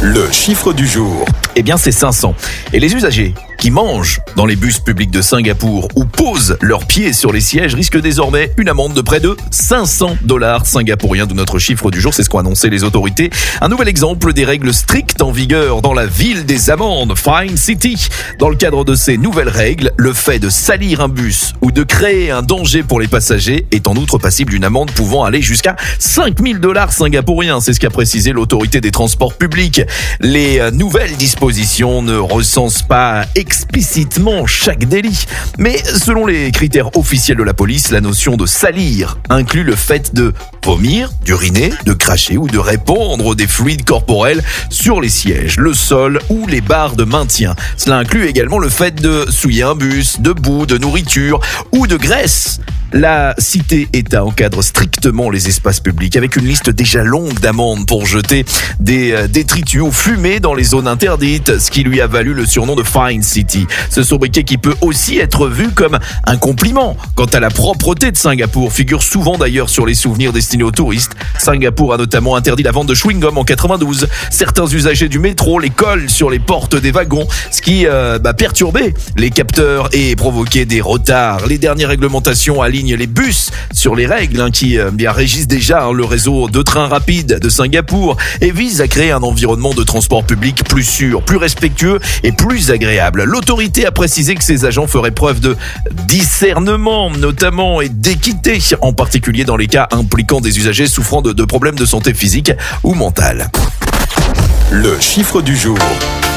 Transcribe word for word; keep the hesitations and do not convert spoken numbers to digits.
Le chiffre du jour. Eh bien, c'est cinq cents. Et les usagers qui mangent dans les bus publics de Singapour ou posent leurs pieds sur les sièges risquent désormais une amende de près de cinq cents dollars singapouriens, d'où notre chiffre du jour. C'est ce qu'ont annoncé les autorités. Un nouvel exemple des règles strictes en vigueur dans la ville des amendes, Fine City. Dans le cadre de ces nouvelles règles, le fait de salir un bus ou de créer un danger pour les passagers est en outre passible d'une amende pouvant aller jusqu'à cinq mille dollars singapouriens. C'est ce qu'a précisé l'autorité des transports publics. Les nouvelles dispositions ne recensent pas explicitement chaque délit, mais selon les critères officiels de la police, la notion de salir inclut le fait de vomir, d'uriner, de cracher ou de répandre des fluides corporels sur les sièges, le sol ou les barres de maintien. Cela inclut également le fait de souiller un bus, de boue, de nourriture ou de graisse. La cité-État encadre strictement les espaces publics avec une liste déjà longue d'amendes pour jeter des détritus ou fumer dans les zones interdites, ce qui lui a valu le surnom de Fine City. Ce sobriquet qui peut aussi être vu comme un compliment quant à la propreté de Singapour, figure souvent d'ailleurs sur les souvenirs destinés aux touristes. Singapour a notamment interdit la vente de chewing-gum en quatre-vingt-douze. Certains usagers du métro les collent sur les portes des wagons, ce qui euh, bah, perturbait les capteurs et provoquait des retards. Les dernières réglementations alignent les bus sur les règles hein, qui euh, bien régissent déjà hein, le réseau de trains rapides de Singapour et visent à créer un environnement de transport public plus sûr, plus respectueux et plus agréable. L'autorité a précisé que ces agents feraient preuve de discernement notamment et d'équité, en particulier dans les cas impliquant des usagers souffrant de, de problèmes de santé physique ou mentale. Le chiffre du jour.